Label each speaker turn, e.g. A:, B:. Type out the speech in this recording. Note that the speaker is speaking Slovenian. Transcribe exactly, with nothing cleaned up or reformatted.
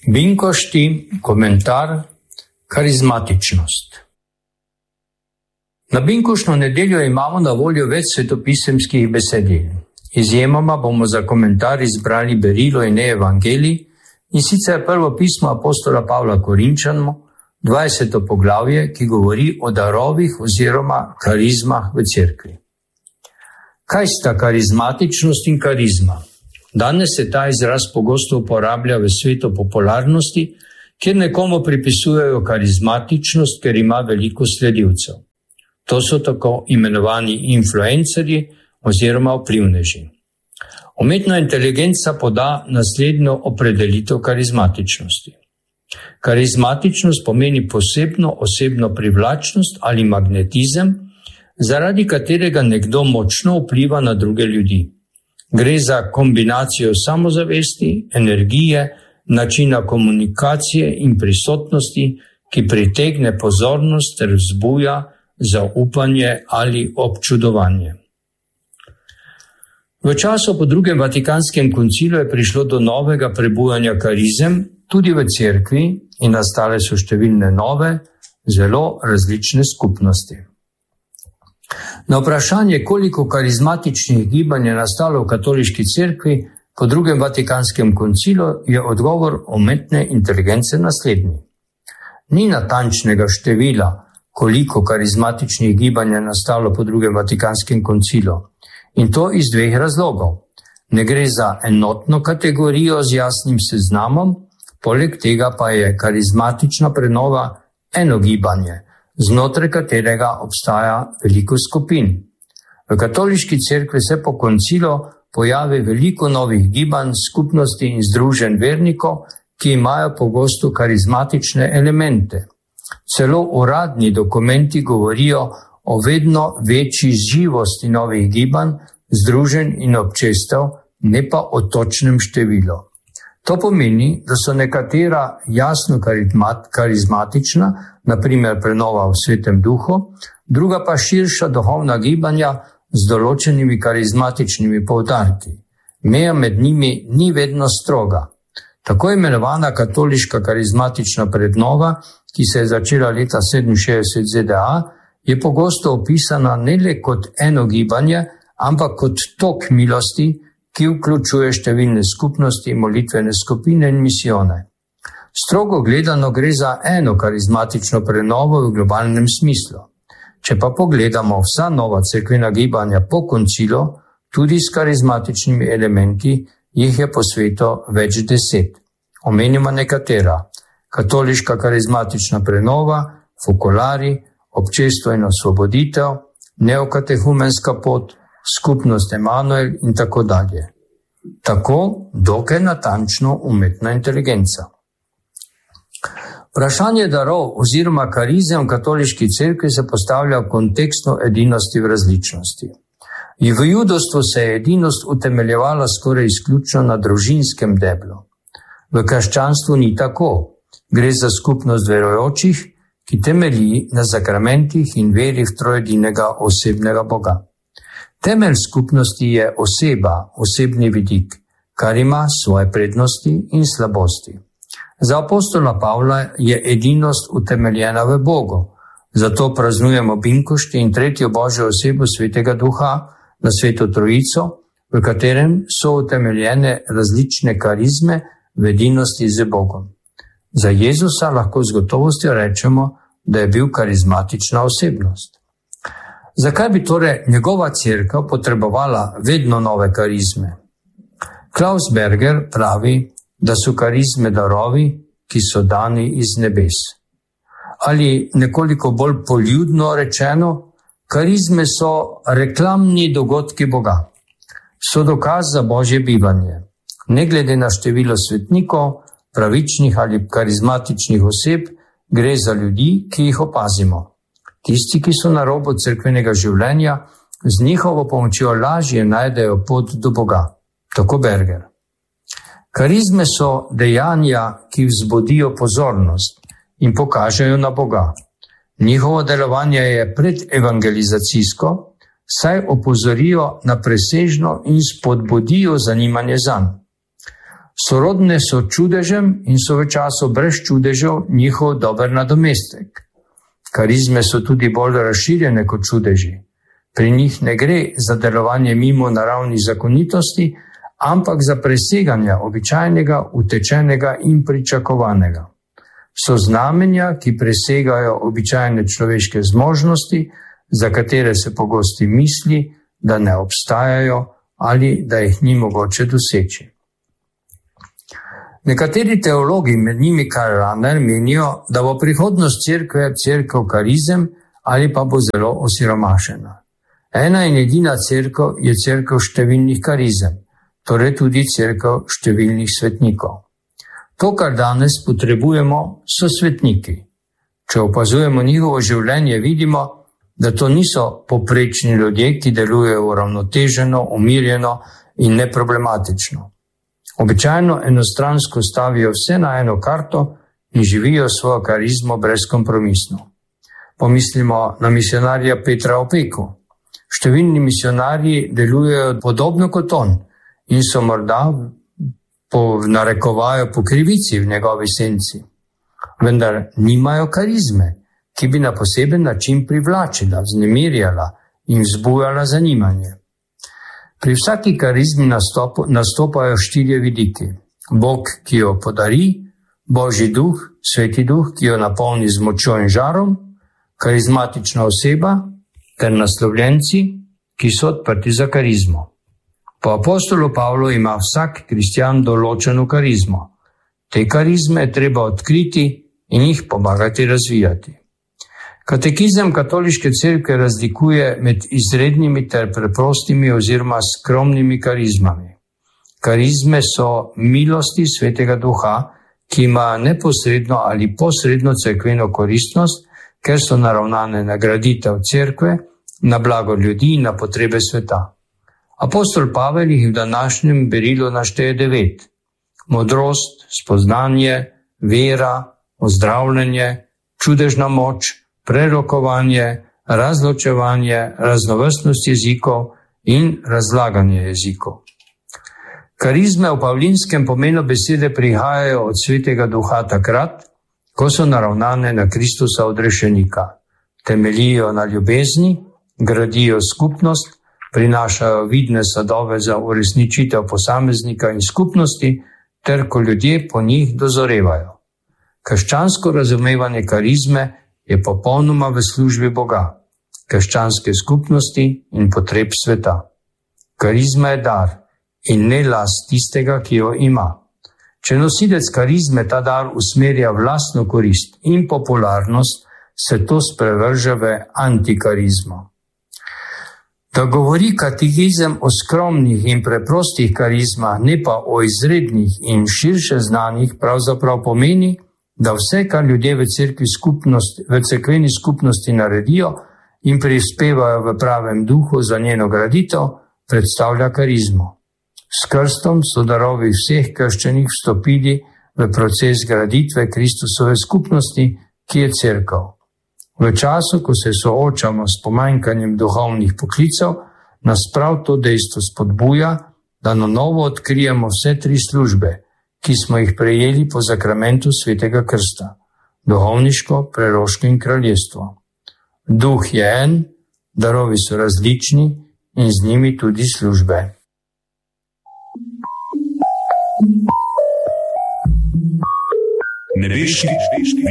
A: Binkošti komentar Karizmatičnost. Na Binkoštno nedeljo imamo na voljo več svetopisemskih besedil. Izjemoma bomo za komentar izbrali berilo in ne evangelij, in sicer prvo pismo apostola Pavla Korinčanom, dvajseto poglavje, ki govori o darovih oziroma karizmah v cerkvi. Kaj sta karizmatičnost in karizma? Danes se ta izraz pogosto uporablja v svetu popularnosti, kjer nekomu pripisujejo karizmatičnost, ker ima veliko sledilcev. To so tako imenovani influencerji oziroma vplivneži. Umetna inteligenca poda naslednjo opredelitev karizmatičnosti. Karizmatičnost pomeni posebno osebno privlačnost ali magnetizem, zaradi katerega nekdo močno vpliva na druge ljudi. Gre za kombinacijo samozavesti, energije, načina komunikacije in prisotnosti, ki pritegne pozornost ter vzbuja zaupanje ali občudovanje. V času po drugem Vatikanskem koncilu je prišlo do novega prebujanja karizem, tudi v cerkvi, in nastale so številne nove, zelo različne skupnosti. Na vprašanje, koliko karizmatičnih gibanj je nastalo v katoliški cerkvi po drugem Vatikanskem koncilu, je odgovor umetne inteligence naslednji. Ni natančnega števila, koliko karizmatičnih gibanj je nastalo po drugem Vatikanskem koncilu, in to iz dveh razlogov. Ne gre za enotno kategorijo z jasnim seznamom, poleg tega pa je karizmatična prenova eno gibanje, znotraj katerega obstaja veliko skupin. V katoliški cerkvi se po koncilu pojavi veliko novih gibanj, skupnosti in združenj vernikov, ki imajo pogosto karizmatične elemente. Celo uradni dokumenti govorijo o vedno večji živosti novih gibanj, združenj in občestev, ne pa o točnem številu. To pomeni, da so nekatera jasno karizmatična, naprimer prenova v Svetem duhu, druga pa širša duhovna gibanja z določenimi karizmatičnimi poudarki. Meja med njimi ni vedno stroga. Tako imenovana katoliška karizmatična prenova, ki se je začela leta sedeminšestdeset v ZDA, je pogosto opisana ne le kot eno gibanje, ampak kot tok milosti, ki vključuje številne skupnosti, molitvene skupine in misijone. Strogo gledano gre za eno karizmatično prenovo v globalnem smislu. Če pa pogledamo vsa nova cerkvena gibanja po koncilu, tudi s karizmatičnimi elementi, jih je po svetu več deset. Omenimo nekatera: katoliška karizmatična prenova, fokolari, občestvo in osvoboditev, neokatehumenska pot, skupnost Emanuel in tako dalje. Tako dokaj natančno umetna inteligenca. Vprašanje darov oziroma karizem v katoliški cerkvi se postavlja v kontekstu edinosti v različnosti. In v judovstvu se je edinost utemeljevala skoraj izključno na družinskem deblu. V krščanstvu ni tako. Gre za skupnost verujočih, ki temelji na sakramentih in veri v trojedinega osebnega Boga. Temelj skupnosti je oseba, osebni vidik, kar ima svoje prednosti in slabosti. Za apostola Pavla je edinost utemeljena v Bogu, zato praznujemo Binkošti in tretjo Božjo osebo Svetega Duha na Sveto Trojico, v katerem so utemeljene različne karizme v edinosti z Bogom. Za Jezusa lahko z gotovostjo rečemo, da je bil karizmatična osebnost. Zakaj bi torej njegova cerkev potrebovala vedno nove karizme? Klaus Berger pravi, da so karizme darovi, ki so dani iz nebes. Ali nekoliko bolj poljudno rečeno, karizme so reklamni dogodki Boga. So dokaz za Božje bivanje. Ne glede na število svetnikov, pravičnih ali karizmatičnih oseb, gre za ljudi, ki jih opazimo. Tisti, ki so na robu cerkvenega življenja, z njihovo pomočjo lažje najdejo pot do Boga. Tako Berger. Karizme so dejanja, ki vzbudijo pozornost in pokažejo na Boga. Njihovo delovanje je predevangelizacijsko, saj opozorijo na presežno in spodbudijo zanimanje zanj. Sorodne so čudežem in so v času brez čudežev njihov dober nadomestek. Karizme so tudi bolj razširjene kot čudeži. Pri njih ne gre za delovanje mimo naravnih zakonitosti, ampak za preseganje običajnega, utečenega in pričakovanega. So znamenja, ki presegajo običajne človeške zmožnosti, za katere se pogosto misli, da ne obstajajo ali da jih ni mogoče doseči. Nekateri teologi, med njimi Karl Rahner, menijo, da bo prihodnost cerkve cerkev karizem ali pa bo zelo osiromašena. Ena in edina cerkev je cerkev številnih karizem, torej tudi cerkev številnih svetnikov. To, kar danes potrebujemo, so svetniki. Če opazujemo njihovo življenje, vidimo, da to niso poprečni ljudje, ki delujejo uravnoteženo, umirjeno in neproblematično. Običajno enostransko stavijo vse na eno karto in živijo svojo karizmo brezkompromisno. Pomislimo na misionarja Petra Opeku. Številni misionarji delujejo podobno kot on in so morda po narekovajo po krivici v njegovi senci, vendar nimajo karizme, ki bi na poseben način privlačila, vznemirjala in vzbujala zanimanje. Pri vsaki karizmi nastopo, nastopajo štirje vidiki. Bog, ki jo podari, Božji duh, Sveti duh, ki jo napolni z močjo in žarom, karizmatična oseba ter naslovljenci, ki so odprti za karizmo. Po apostolu Pavlu ima vsak kristjan določeno karizmo. Te karizme je treba odkriti in jih pomagati razvijati. Katekizem katoliške cerkve razlikuje med izrednimi ter preprostimi oziroma skromnimi karizmami. Karizme so milosti Svetega Duha, ki ima neposredno ali posredno cerkveno koristnost, ker so naravnane na graditev cerkve, na blago ljudi in na potrebe sveta. Apostol Pavel jih v današnjem berilu našteje devet. Modrost, spoznanje, vera, ozdravljanje, čudežna moč, prerokovanje, razločevanje, raznovrstnost jezikov in razlaganje jezikov. Karizme v pavlinskem pomenu besede prihajajo od Svetega Duha takrat, ko so naravnane na Kristusa odrešenika. Temeljijo na ljubezni, gradijo skupnost, prinašajo vidne sadove za uresničitev posameznika in skupnosti, ter ko ljudje po njih dozorevajo. Krščansko razumevanje karizme je popolnoma v službi Boga, krščanske skupnosti in potreb sveta. Karizma je dar in ne last tistega, ki jo ima. Če nosilec karizme ta dar usmerja v lastno korist in popularnost, se to sprevrže v antikarizmo. Da govori katekizem o skromnih in preprostih karizmah, ne pa o izrednih in širše znanih, pravzaprav pomeni, da vse, kar ljudje v cerkvi skupnosti, v cerkveni skupnosti naredijo in prispevajo v pravem duhu za njeno graditev, predstavlja karizmo. S krstom so darovi vseh krščenih vstopili v proces graditve Kristusove skupnosti, ki je cerkev. V času, ko se soočamo s pomanjkanjem duhovnih poklicev, nas prav to dejstvo spodbuja, da na novo odkrijemo vse tri službe, ki smo jih prejeli po zakramentu Svetega krsta: duhovniško, preroško in kraljestvo. Duh je en, darovi so različni in z njimi tudi službe.
B: Nebeški